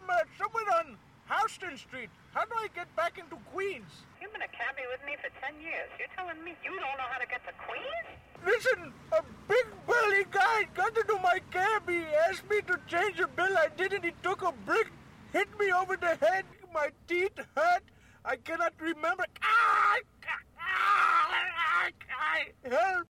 somewhere on Houston Street. How do I get back into Queens? You've been a cabbie with me for 10 years. You're telling me you don't know how to get to Queens? Listen, a big burly guy got into my cab. He asked me to change a bill. I didn't. He took a brick, hit me over the head. My teeth hurt. I cannot remember. Help!